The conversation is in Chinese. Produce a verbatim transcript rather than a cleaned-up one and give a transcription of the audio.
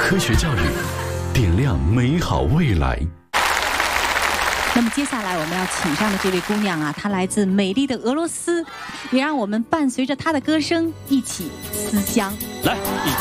科学教育，点亮美好未来。 那么接下来我们要请上的这位姑娘啊，她来自美丽的俄罗斯，也让我们伴随着她的歌声一起思乡。 来，一